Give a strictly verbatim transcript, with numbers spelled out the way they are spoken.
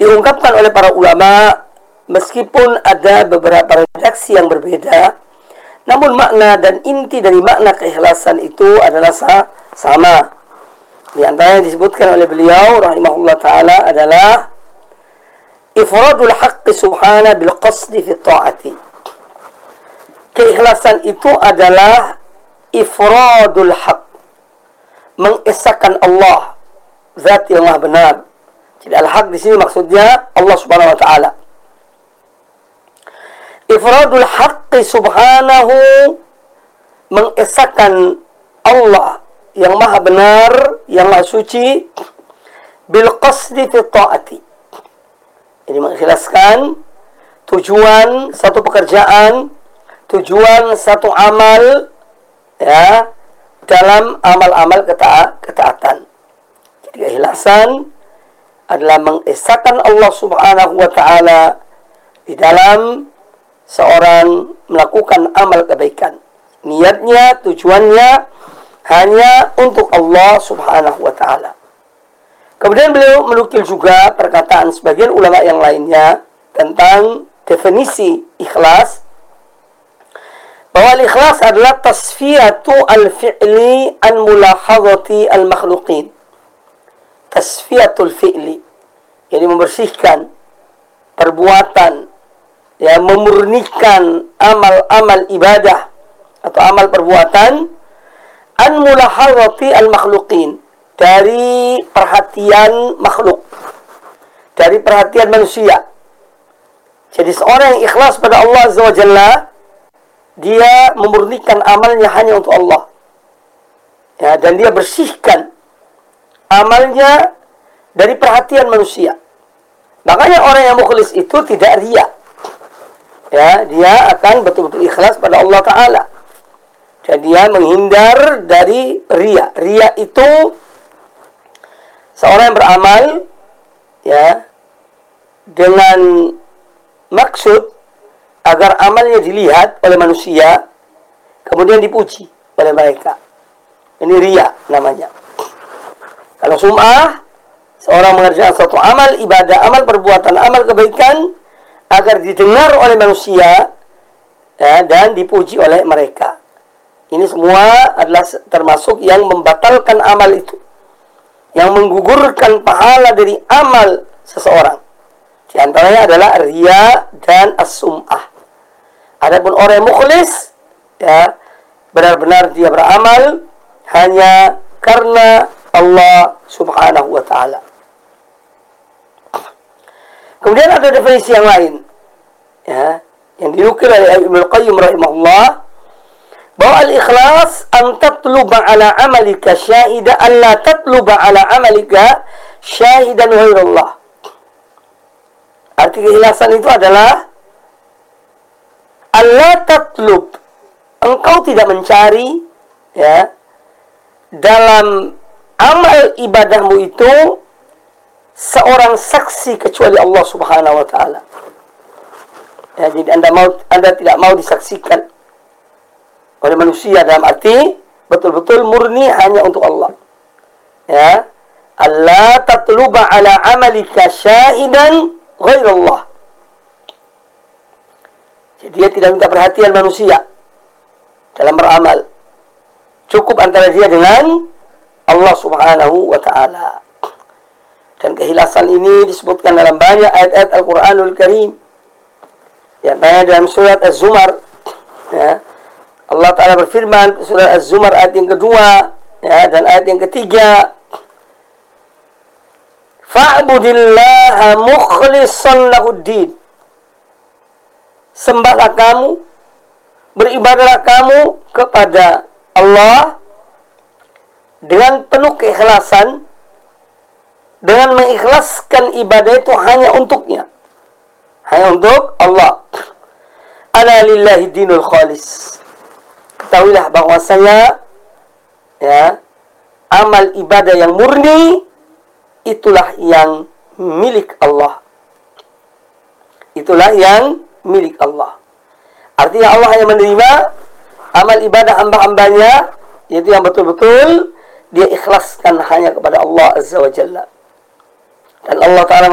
diungkapkan oleh para ulama, meskipun ada beberapa redaksi yang berbeda, namun makna dan inti dari makna keikhlasan itu adalah sama. Di antaranya disebutkan oleh beliau rahimahullah ta'ala adalah ifradul haqqi subhana bil qasdi fi ta'ati. Keikhlasan itu adalah ifradul haqq, mengesahkan Allah, zat yang maha benar. Jadi al-haq di sini maksudnya Allah subhanahu wa ta'ala. Ifradul haqqi subhanahu, mengesahkan Allah yang maha benar, yang maha suci, bil qasdi fi ta'ati. Ini mengikhlaskan tujuan satu pekerjaan, tujuan satu amal, ya, dalam amal-amal keta ketaatan. Jadi keikhlasan adalah mengesahkan Allah subhanahu wa ta'ala di dalam seorang melakukan amal kebaikan. Niatnya, tujuannya hanya untuk Allah subhanahu wa ta'ala. Kemudian beliau menukil juga perkataan sebagian ulama yang lainnya tentang definisi ikhlas, bahwa al-ikhlas adalah tasfiyatu al-fi'li an mulahadhati al-makhluqin. Tasfiyatul fi'li, jadi membersihkan perbuatan, ya, memurnikan amal-amal ibadah atau amal perbuatan an mulahadhati al-makhluqin, dari perhatian makhluk, dari perhatian manusia. Jadi seorang yang ikhlas pada Allah azza wa jalla, dia memurnikan amalnya hanya untuk Allah, ya, dan dia bersihkan amalnya dari perhatian manusia. Makanya orang yang mukhlis itu tidak riya, ya, dia akan betul-betul ikhlas pada Allah Ta'ala, dan dia menghindar dari riya. Riya itu seorang yang beramal, ya, dengan maksud agar amalnya dilihat oleh manusia, kemudian dipuji oleh mereka. Ini riya namanya. Kalau sum'ah, seorang mengerjakan suatu amal ibadah, amal perbuatan, amal kebaikan agar didengar oleh manusia, ya, dan dipuji oleh mereka. Ini semua adalah termasuk yang membatalkan amal itu, yang menggugurkan pahala dari amal seseorang. Di antaranya adalah riya dan as-sum'ah. Adapun orang yang mukhlis, ya, benar-benar dia beramal hanya karena Allah subhanahu wa ta'ala. Kemudian ada definisi yang lain, ya, yang dinukil oleh Ibnu Qayyim rahimahullah, bahwa al-ikhlas an tatluba ala amalika syahida an la tatluba ala amalika syahidan ghairallah. Arti keikhlasan itu adalah Allah tatlub, engkau tidak mencari, ya, dalam amal ibadahmu itu seorang saksi kecuali Allah subhanahu wa ta'ala. Ya, jadi anda mau, anda tidak mau disaksikan oleh manusia, dalam arti betul-betul murni hanya untuk Allah. Ya, Allah tatluba ala amalika syahidan ghairallah. Jadi dia tidak minta perhatian manusia dalam beramal. Cukup antara dia dengan Allah subhanahu wa ta'ala. Dan keikhlasan ini disebutkan dalam banyak ayat-ayat Al-Quranul Karim. Ya, banyak dalam surat Az-Zumar. Ya, Allah Ta'ala berfirman surat Az-Zumar ayat yang kedua, ya, dan ayat yang ketiga, fa'budillaha mukhlishan lahuddin. Sembahlah kamu, beribadahlah kamu kepada Allah dengan penuh keikhlasan, dengan mengikhlaskan ibadah itu hanya untuknya, hanya untuk Allah. Ala lillahi dinul khalis. Ketahuilah bahwasanya, ya, amal ibadah yang murni itulah yang milik Allah. Itulah yang milik Allah. Artinya Allah hanya menerima amal ibadah hamba-hambanya, yaitu yang betul-betul dia ikhlaskan hanya kepada Allah azza wa jalla. Dan Allah Ta'ala